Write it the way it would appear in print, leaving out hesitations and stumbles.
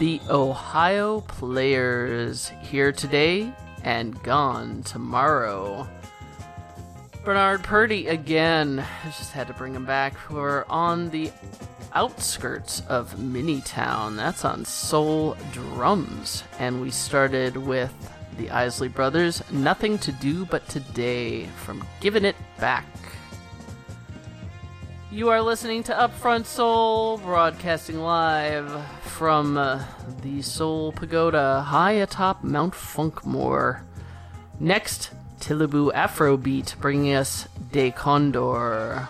The Ohio Players, here today and gone tomorrow. Bernard Purdy again. I just had to bring him back. We're on the outskirts of Minitown. That's on Soul Drums. And we started with the Isley Brothers, Nothing to Do But Today, from Giving It Back. You are listening to Upfront Soul, broadcasting live from the Soul Pagoda high atop Mount Funkmore. Next, Tiliboo Afrobeat, bringing us De Condor.